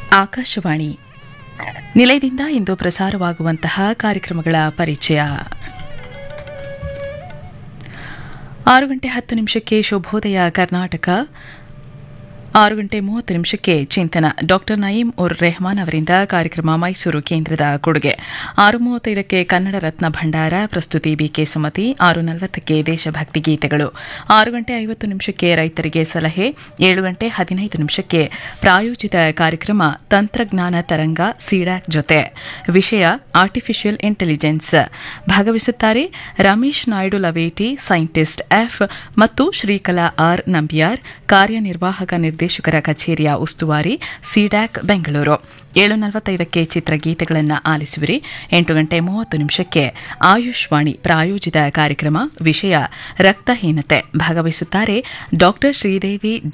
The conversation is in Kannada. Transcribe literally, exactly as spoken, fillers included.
ಆಕಾಶವಾಣಿ ನಿಲಯದಿಂದ ಇಂದು ಪ್ರಸಾರವಾಗುವಂತಹ ಕಾರ್ಯಕ್ರಮಗಳ ಪರಿಚಯ. ಆರು ಗಂಟೆ ಹತ್ತು ನಿಮಿಷಕ್ಕೆ ಶುಭೋದಯ ಕರ್ನಾಟಕ, ಆರು ಗಂಟೆ ಮೂವತ್ತು ನಿಮಿಷಕ್ಕೆ ಚಿಂತನ ಡಾಕ್ಟರ್ ನಯೀಂ ಉರ್ ರೆಹಮಾನ್ ಅವರಿಂದ ಕಾರ್ಯಕ್ರಮ ಮೈಸೂರು ಕೇಂದ್ರದ ಕೊಡುಗೆ. ಆರು ಮೂವತ್ತೈದಕ್ಕೆ ಕನ್ನಡ ರತ್ನ ಭಂಡಾರ, ಪ್ರಸ್ತುತಿ ಬಿಕೆ ಸುಮತಿ. ಆರು ನಲವತ್ತಕ್ಕೆ ದೇಶಭಕ್ತಿ ಗೀತೆಗಳು. ಆರು ಗಂಟೆ ಐವತ್ತು ನಿಮಿಷಕ್ಕೆ ರೈತರಿಗೆ ಸಲಹೆ. ಏಳು ಗಂಟೆ ಹದಿನೈದು ನಿಮಿಷಕ್ಕೆ ಪ್ರಾಯೋಜಿತ ಕಾರ್ಯಕ್ರಮ ತಂತ್ರಜ್ಞಾನ ತರಂಗ ಸಿಡ್ಯಾಕ್ ಜೊತೆ. ವಿಷಯ ಆರ್ಟಿಫಿಷಿಯಲ್ ಇಂಟೆಲಿಜೆನ್ಸ್. ಭಾಗವಹಿಸುತ್ತಾರೆ ರಮೇಶ್ ನಾಯ್ಡು ಲವೇಟಿ, ಸೈಂಟಿಸ್ಟ್ ಎಫ್ ಮತ್ತು ಶ್ರೀಕಲಾ ಆರ್ ನಂಬಿಯಾರ್, ಕಾರ್ಯನಿರ್ವಾಹಕ ನಿರ್ದೇಶಕರ ಕಚೇರಿಯ ಉಸ್ತುವಾರಿ ಸಿಡ್ಯಾಕ್ ಬೆಂಗಳೂರು. ಏಳು ನಲವತ್ತೈದಕ್ಕೆ ಚಿತ್ರಗೀತೆಗಳನ್ನು ಆಲಿಸುವಿರಿ. ಎಂಟು ಗಂಟೆ ಮೂವತ್ತು ನಿಮಿಷಕ್ಕೆ ಆಯುಷ್ವಾಣಿ ಪ್ರಾಯೋಜಿತ ಕಾರ್ಯಕ್ರಮ. ವಿಷಯ ರಕ್ತಹೀನತೆ. ಭಾಗವಹಿಸುತ್ತಾರೆ ಡಾಕ್ಟರ್ ಶ್ರೀದೇವಿ